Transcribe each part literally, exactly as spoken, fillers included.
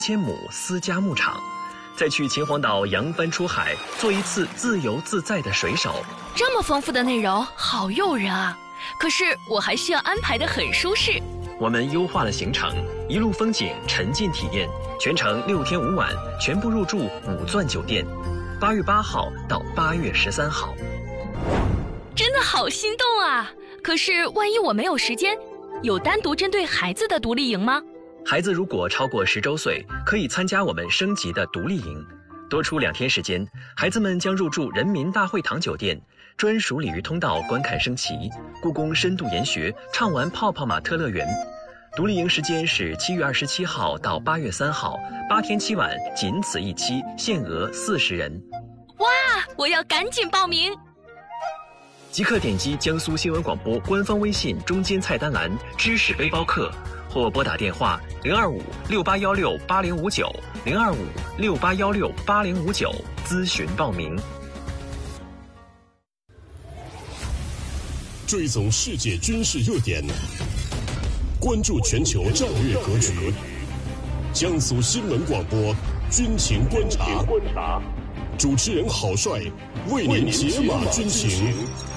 千亩私家牧场，再去秦皇岛扬帆出海，做一次自由自在的水手。 这么丰富的内容，好诱人啊！可是我还需要安排得很舒适。 我们优化了行程，一路风景，沉浸体验，全程六天五晚，全部入住五钻酒店。八月八号到八月十三号， 真的好心动啊！可是万一我没有时间，有单独针对孩子的独立营吗？ 孩子如果超过十周岁，可以参加我们升级的独立营，多出两天时间，孩子们将入住人民大会堂酒店，专属鲤鱼通道观看升旗，故宫深度研学，畅玩泡泡玛特乐园。独立营时间是七月二十七号到八月三号，八天七晚，仅此一期，限额四十人。 哇，我要赶紧报名！ 即刻点击江苏新闻广播官方微信中间菜单栏知识背包客，或拨打电话零二五六八幺六八零五九零二五六八幺六八零五九咨询报名。 追踪世界军事热点，关注全球战略格局。江苏新闻广播军情观察，主持人郝帅为您解码军情。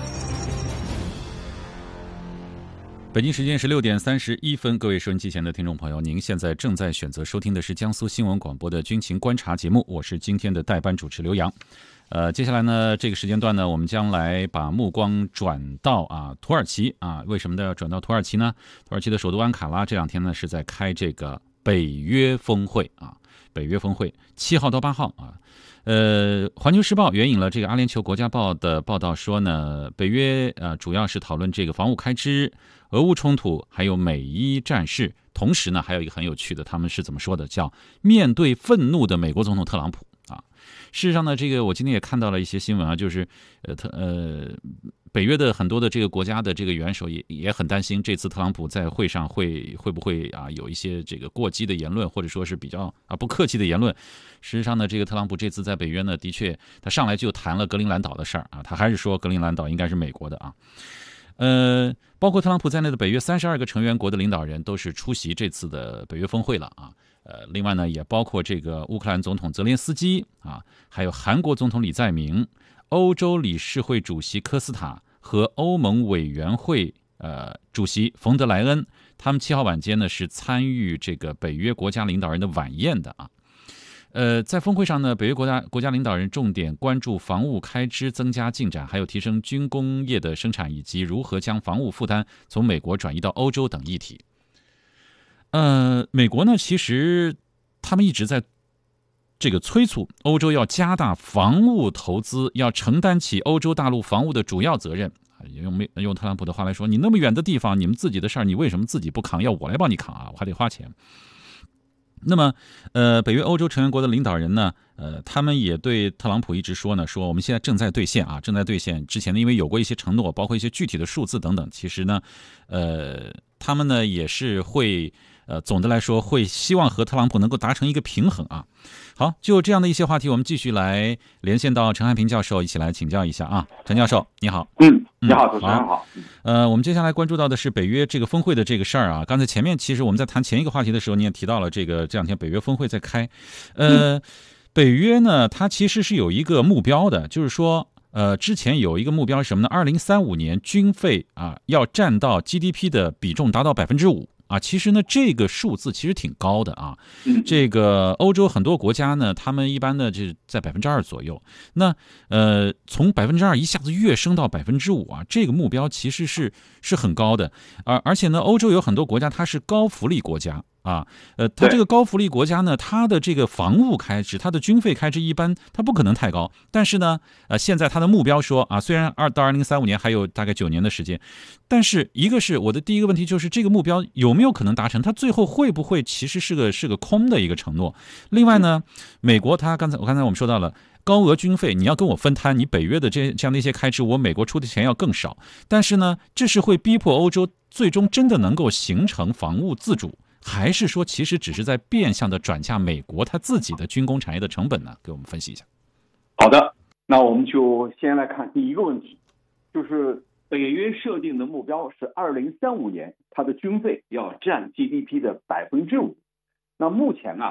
北京时间十六点三十一分，各位收音机前的听众朋友，您现在正在选择收听的是江苏新闻广播的军情观察节目，我是今天的代班主持刘洋。呃，接下来呢，这个时间段呢，我们将来把目光转到啊土耳其啊，为什么呢要转到土耳其呢？土耳其的首都安卡拉这两天呢是在开这个北约峰会啊，北约峰会七号到八号啊。呃，环球时报援引了这个阿联酋国家报的报道说呢，北约呃主要是讨论这个防务开支、俄乌冲突，还有美伊战事。同时呢，还有一个很有趣的，他们是怎么说的？叫面对愤怒的美国总统特朗普啊。事实上呢，这个我今天也看到了一些新闻啊，就是呃特呃北约的很多的这个国家的这个元首也也很担心，这次特朗普在会上会会不会啊有一些这个过激的言论，或者说是比较啊不客气的言论。事实上呢，这个特朗普这次在北约呢，的确他上来就谈了格陵兰岛的事儿啊，他还是说格陵兰岛应该是美国的啊。呃，包括特朗普在内的北约三十二个成员国的领导人都是出席这次的北约峰会了啊。呃，另外呢，也包括这个乌克兰总统泽连斯基啊，还有韩国总统李在明、欧洲理事会主席科斯塔和欧盟委员会呃主席冯德莱恩，他们七号晚间呢是参与这个北约国家领导人的晚宴的啊。呃，在峰会上呢，北约国家国家领导人重点关注防务开支增加进展，还有提升军工业的生产，以及如何将防务负担从美国转移到欧洲等议题。呃，美国呢，其实他们一直在这个催促欧洲要加大防务投资，要承担起欧洲大陆防务的主要责任。用用特朗普的话来说，你那么远的地方，你们自己的事儿，你为什么自己不扛？要我来帮你扛啊？我还得花钱。那么，呃，北约欧洲成员国的领导人呢，呃，他们也对特朗普一直说呢，说我们现在正在兑现啊，正在兑现。之前呢，因为有过一些承诺，包括一些具体的数字等等，其实呢，呃，他们呢也是会。呃，总的来说会希望和特朗普能够达成一个平衡啊。好，就这样的一些话题，我们继续来连线到陈汉平教授，一起来请教一下啊。陈教授，你好。 嗯，你好，主持人好。 呃，我们接下来关注到的是北约这个峰会的这个事儿啊。刚才前面其实我们在谈前一个话题的时候，你也提到了这个这两天北约峰会在开。呃，北约呢，它其实是有一个目标的，就是说。呃，之前有一个目标是什么呢？二零三五年军费啊要占到 G D P 的比重达到百分之五啊。其实呢，这个数字其实挺高的啊。这个欧洲很多国家呢，他们一般呢就是在百分之二左右。那呃，从百分之二一下子跃升到百分之五啊，这个目标其实是是很高的。而而且呢，欧洲有很多国家它是高福利国家。啊，呃，它这个高福利国家呢，它的这个防务开支，它的军费开支一般它不可能太高。但是呢，呃，现在它的目标说啊，虽然二到二零三五年还有大概九年的时间，但是一个是我的第一个问题就是这个目标有没有可能达成？它最后会不会其实是个是个空的一个承诺？另外呢，美国它刚才我刚才我们说到了。高额军费，你要跟我分摊，你北约的这这样的一些开支，我美国出的钱要更少。但是呢，这是会逼迫欧洲最终真的能够形成防务自主，还是说其实只是在变相的转嫁美国它自己的军工产业的成本呢？给我们分析一下。 好的，那我们就先来看第一个问题，就是北约设定的目标是二零三五年它的军费要占 G D P 的百分之五。那目前啊，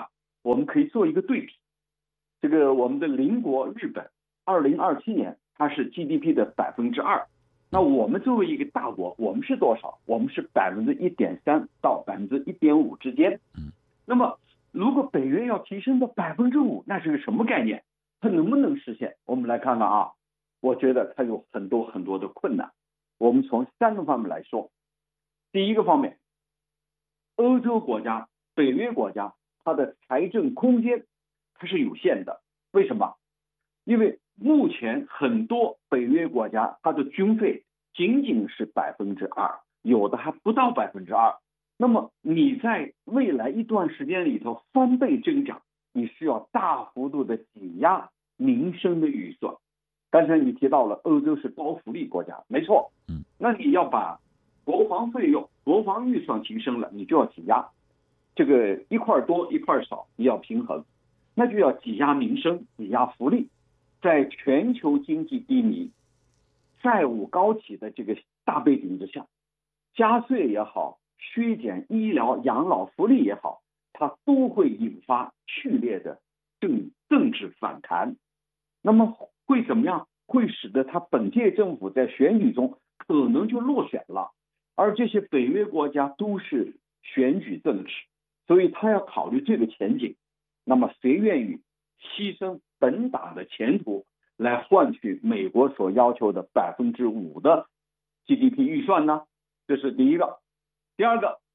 我们可以做一个对比。这个我们的邻国日本，二零二七年它是 G D P 的百分之二，那我们作为一个大国，我们是多少？我们是百分之一点三到百分之一点五之间。那么如果北约要提升到百分之五，那是个什么概念？它能不能实现？我们来看看啊，我觉得它有很多很多的困难。我们从三个方面来说。第一个方面，欧洲国家、北约国家，它的财政空间它是有限的。为什么？因为目前很多北约国家，它的军费仅仅是百分之二，有的还不到百分之二。那么你在未来一段时间里头翻倍增长，你需要大幅度的挤压民生的预算。刚才你提到了欧洲是高福利国家，没错，嗯，那你要把国防费用、国防预算提升了，你就要挤压，这个一块多一块少，你要平衡，那就要挤压民生、挤压福利。在全球经济低迷、债务高企的这个大背景之下，加税也好，削减医疗养老福利也好，它都会引发剧烈的政政治反弹。那么会怎么样？会使得他本届政府在选举中可能就落选了。而这些北约国家都是选举政治，所以他要考虑这个前景。那么谁愿意牺牲本党的前途来换取美国所要求的百分之五的 G D P 预算呢？这是第一个。第二个，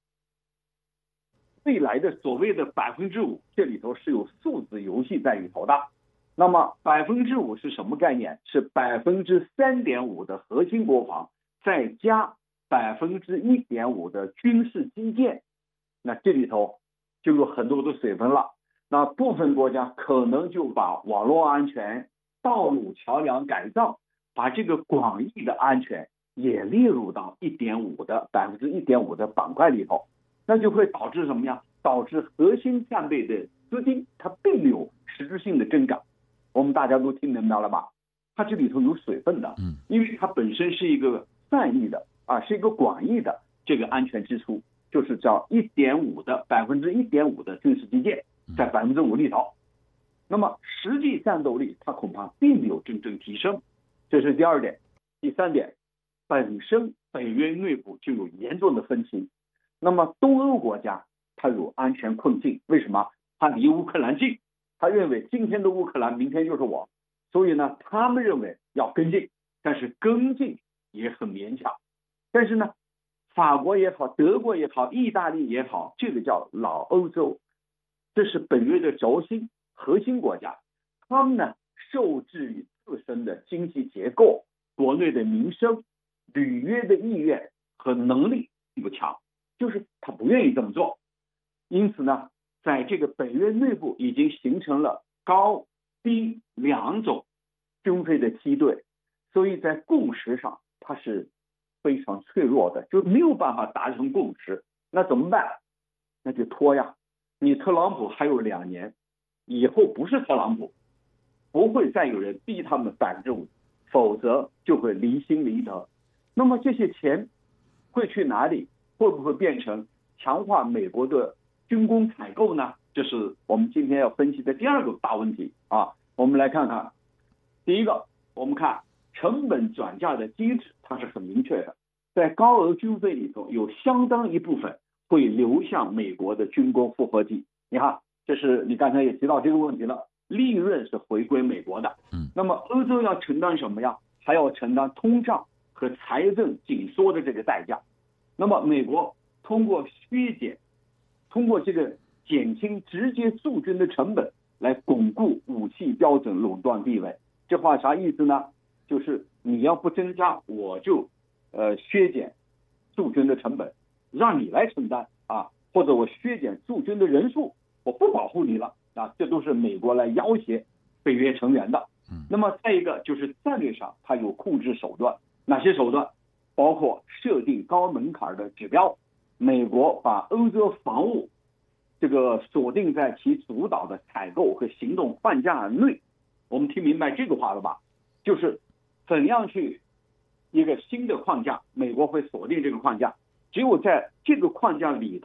未来的所谓的百分之五，这里头是有数字游戏在里头的。那么百分之五是什么概念？是百分之三点五的核心国防，再加百分之一点五的军事基建。那这里头就有很多的水分了。那部分国家可能就把网络安全、道路桥梁改造，把这个广义的安全也列入到一点五的百分之一点五的板块里头，那就会导致什么呀？导致核心战备的资金它并没有实质性的增长。我们大家都听明白了吧？它这里头有水分的，嗯，因为它本身是一个泛义的啊，是一个广义的这个安全支出，就是叫一点五的百分之一点五的军事基建，在百分之五里头。那么实际战斗力它恐怕并没有真正提升，这是第二点。第三点，本身北约内部就有严重的分歧。那么东欧国家它有安全困境，为什么？它离乌克兰近，他认为今天的乌克兰明天就是我，所以呢他们认为要跟进，但是跟进也很勉强。但是呢法国也好，德国也好，意大利也好，这个叫老欧洲，这是本约的轴心核心国家，他们呢受制于自身的经济结构、国内的民生、履约的意愿和能力并不强，就是他不愿意这么做。因此呢在这个北约内部已经形成了高低两种军费的梯队，所以在共识上它是非常脆弱的，就没有办法达成共识。那怎么办？那就拖呀。你特朗普还有两年，以后不是特朗普，不会再有人逼他们百分之五，否则就会离心离德。那么这些钱会去哪里？会不会变成强化美国的军工采购呢？这是我们今天要分析的第二个大问题啊。我们来看看，第一个，我们看成本转嫁的机制，它是很明确的，在高额军费里头有相当一部分会流向美国的军工复合体。你看，这是你刚才也提到这个问题了，利润是回归美国的。嗯，那么欧洲要承担什么呀？还要承担通胀和财政紧缩的这个代价。那么美国通过削减，通过这个减轻直接驻军的成本，来巩固武器标准垄断地位。这话啥意思呢？就是你要不增加，我就呃削减驻军的成本，让你来承担啊，或者我削减驻军的人数，我不保护你了啊，这都是美国来要挟北约成员的。那么再一个就是战略上它有控制手段，哪些手段？包括设定高门槛的指标，美国把欧洲防务这个锁定在其主导的采购和行动框架内。我们听明白这个话了吧？就是怎样去一个新的框架，美国会锁定这个框架，只有在这个框架里头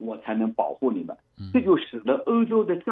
我才能保护你们。这就使得欧洲的战